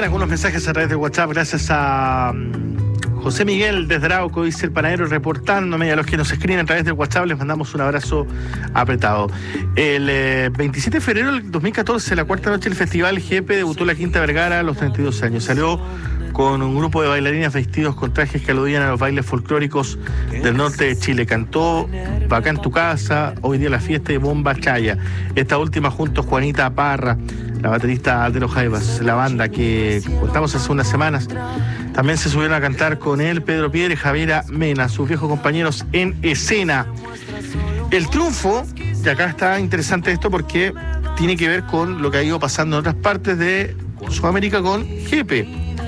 ver algunos mensajes a través de WhatsApp. Gracias a José Miguel desde Arauco, dice el panadero, reportándome. A los que nos escriben a través del WhatsApp les mandamos un abrazo apretado. El 27 de febrero del 2014, la cuarta noche del Festival Jepe, debutó la Quinta Vergara a los 32 años. Salió con un grupo de bailarinas vestidos con trajes que aludían a los bailes folclóricos del norte de Chile. Cantó Acá en tu casa, Hoy día la fiesta, y Bomba Chaya. Esta última junto a Juanita Parra, la baterista de los Jaivas, la banda que contamos hace unas semanas. También se subieron a cantar con él Pedro Piedra y Javiera Mena, sus viejos compañeros en escena. El triunfo, y acá está interesante esto porque tiene que ver con lo que ha ido pasando en otras partes de Sudamérica con Jepe.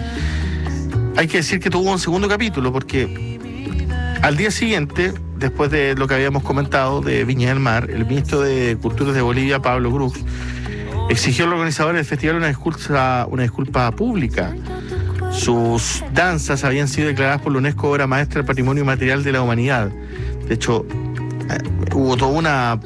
Hay que decir que tuvo un segundo capítulo porque al día siguiente, después de lo que habíamos comentado de Viña del Mar, el ministro de Cultura de Bolivia, Pablo Cruz, exigió a los organizadores del festival una disculpa pública. Sus danzas habían sido declaradas por la UNESCO obra maestra del patrimonio inmaterial de la humanidad. De hecho, hubo toda una,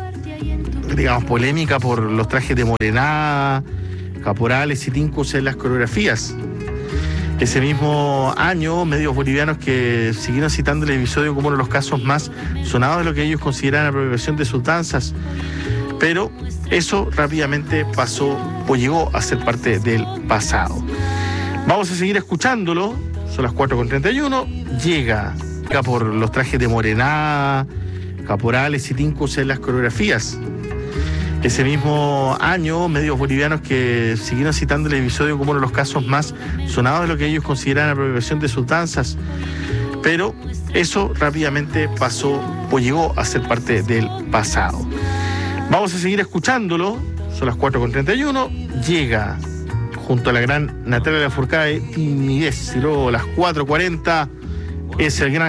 polémica por los trajes de morenada, caporales y tincos en las coreografías. Ese mismo año, medios bolivianos que siguieron citando el episodio como uno de los casos más sonados de lo que ellos consideran apropiación de sus danzas. Pero eso rápidamente pasó o llegó a ser parte del pasado. Vamos a seguir escuchándolo. Son las 4:31. Llega por los trajes de morenada, caporales y tincos en las coreografías. Ese mismo año, medios bolivianos que siguieron citando el episodio como uno de los casos más sonados de lo que ellos consideran apropiación de sus danzas. Pero eso rápidamente pasó o llegó a ser parte del pasado. Vamos a seguir escuchándolo. Son las 4:31. Llega junto a la gran Natalia Lafourcade, Timidez. Y luego a las 4:40 es el gran